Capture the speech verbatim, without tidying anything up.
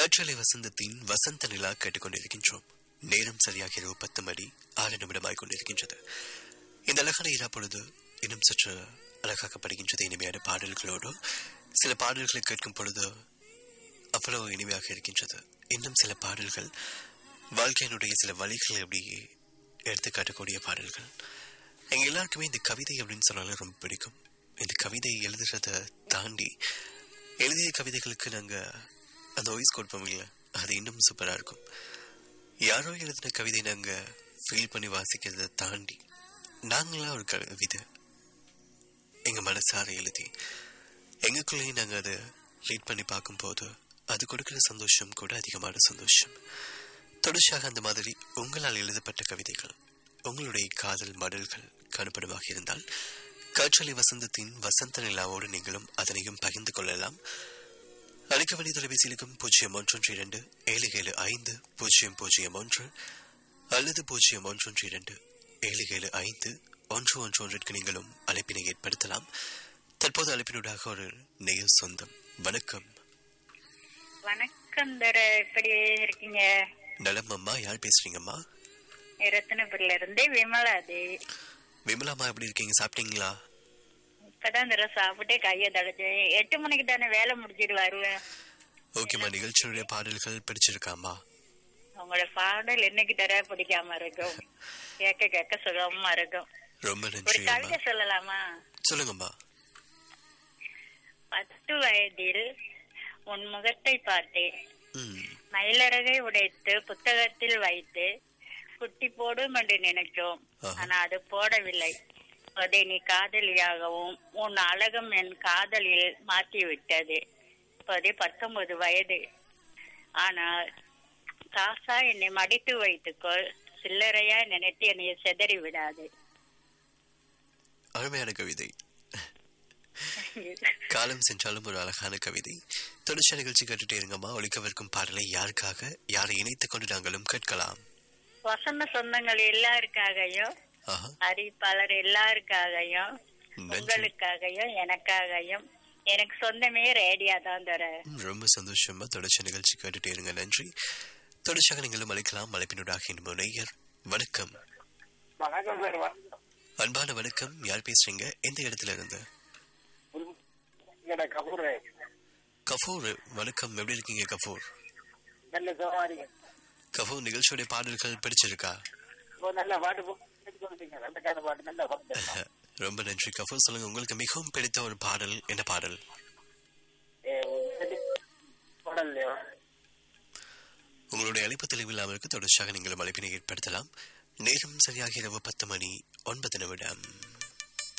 காற்றலை வசந்தத்தின் வசந்த நிலா கேட்டுக்கொண்டிருக்கின்றோம். நேரம் சரியாக இரவு பத்து மணி ஆறு நிமிடமாய் கொண்டிருக்கின்றது. இந்த அழகான இரா பொழுது இன்னும் சற்று அழகாக்கப்படுகின்றது இனிமையான பாடல்களோடு. சில பாடல்களை கேட்கும் பொழுது அவ்வளவு இனிமையாக இருக்கின்றது. இன்னும் சில பாடல்கள் வாழ்க்கையினுடைய சில வழிகளை அப்படியே எடுத்துக்காட்டக்கூடிய பாடல்கள். எங்க எல்லாருக்குமே இந்த கவிதை அப்படின்னு சொன்னாலும் ரொம்ப பிடிக்கும். இந்த கவிதை எழுதுறத தாண்டி எழுதிய கவிதைகளுக்கு நாங்க அந்த வாய்ஸ் கொடுப்போம் இல்லை, அது இன்னும் சூப்பரா இருக்கும். யாரோ எழுதின கவிதை நாங்க ஃபீல் பண்ணி வாசிக்கிறத தாண்டி நாங்களா ஒரு கவிதை எங்க மனசார எழுதி எங்களுக்குள்ளேயும் நாங்க அதை ரீட் பண்ணி பார்க்கும்போது அது கொடுக்கிற சந்தோஷம் கூட அதிகமான சந்தோஷம். தொடர்ச்சியாக அந்த மாதிரி உங்களால் எழுதப்பட்ட கவிதைகள், உங்களுடைய காதல் மடல்கள் காணப்படுமாக இருந்தால் காற்றலை வசந்தத்தின் வசந்த நிலாவோடு நீங்களும் அதனையும் பகிர்ந்து கொள்ளலாம். அழைக்க வழி தொலைபேசியிலும் பூஜ்ஜியம் ஒன்றொன்று இரண்டு ஏழு ஏழு ஐந்து பூஜ்ஜியம் பூஜ்ஜியம் ஒன்று அல்லது பூஜ்ஜியம் ஒன்றொன்று இரண்டு ஏழு ஏழு ஐந்து ஒன்று ஒன்று ஒன்றிற்கு நீங்களும் அழைப்பினை ஏற்படுத்தலாம். தற்போது அழைப்பினூடாக ஒரு நேயர் சொந்தம். வணக்கம். வணக்கம் தர, எப்படி இருக்கீங்க? நலம் அம்மா. யார் பேசுறீங்கம்மா? ரத்னபுரில இருந்து விமலா தேவி. விமலாமா, எப்படி இருக்கீங்க? சாப்பிட்டீங்களா? இப்பதான் தர சாப்பிட்டே கையை தடைச்சேன். எட்டு மணிக்கு தானே வேலை முடிச்சிட்டு வருவேன். ஓகேம்மா. நிகழ்ச்சியுடைய பாடல்கள் பிடிச்சிருக்காமா? உங்களோட பாடல் என்னைக்கு தர பிடிக்காம இருக்கும், கேட்க கேட்க சுகமா இருக்கும். ரொம்ப ஒரு நன்றி. கவிதை சொல்லலாமா? சொல்லுங்கம்மா. பத்து வயதில் உன் முகத்தை பார்த்தேன், ம் மயிலறகை உடைத்து புத்தகத்தில் வைத்து குட்டி போடும் என்று நினைச்சோம். ஆஹா. ஆனா அது போடவில்லை. அதை நீ காதலியாகவும் உன் அழகும் என் காதலில் மாற்றி விட்டது. இப்போதே பத்தொன்பது வயது. ஆனால் காசா என்னை மடித்து வைத்துக்கொள், சில்லறையா நினைத்து என்னை செதறி விடாது. அருமையான கவிதை. காலம் சென்றாலும் ஒரு அழகான கவிதை. தொடர்ச்சி நிகழ்ச்சி கேட்டுட்டே இருங்கம்மா. ஒழிக்கவிருக்கும் பாடலை யாருக்காக, யாரை இணைத்துக் கொண்டு நாங்களும் கேட்கலாம்? வசந்த சொந்தங்கள் எல்லாருக்காகவும், ஆஹா, அறிவிப்பாளர் எல்லாருக்காகவும், நன்றி. உங்களுக்காகவும், எனக்காகவும். எனக்கு சொந்தமே ரேடியா தான் தர. ம், ரொம்ப சந்தோஷமா. தொடர்ச்சி நிகழ்ச்சி கேட்டுட்டே இருங்க. நன்றி. தொடர்ச்சியாக நீங்களும் அழைக்கலாம். அழைப்பினூடாக இன்னும் நேயர். வணக்கம். வணக்கம் சார். அன்பான வணக்கம். யார் பேசுறீங்க? எந்த இடத்துல இருந்து? கபூர். கஃபூர். வணக்கம். எப்படி இருக்கீங்க கஃபூர்? நல்ல சோமாரி. கஃபூர், நிகழ்ச்சியோட பாடல்கள் பிடிச்சிருக்கா? நல்ல பாட்டு போட்டுங்க. நல்ல கால பாட்டு, நல்ல பாட்டு. ரொம்ப நன்றி கஃபூர். சொல்லுங்க, உங்களுக்கு மிகவும் பிடித்த ஒரு பாடல் என்ன பாடல்? உங்களுடைய அழைப்பு தெளிவில்லாமல் இருக்கு. தொடர்ச்சியாக நீங்களும் அழைப்பினை ஏற்படுத்தலாம். நேரம் சரியாக இரவு பத்து மணி ஒன்பது நிமிடம்.